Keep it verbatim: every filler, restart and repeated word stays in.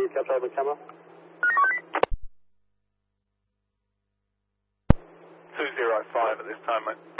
you capture over camera. two zero five at this time, mate.